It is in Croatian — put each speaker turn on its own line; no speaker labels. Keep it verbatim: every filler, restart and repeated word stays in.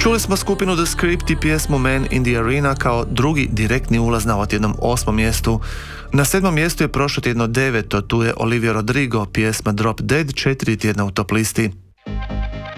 Čuli smo skupinu The Script i pjesmu Man in the Arena kao drugi direktni ulaz na otjednom osmom mjestu. Na sedmom mjestu je prošlo tjedno deveto, tu je Olivia Rodrigo, pjesma Drop Dead, četiri tjedna u top listi.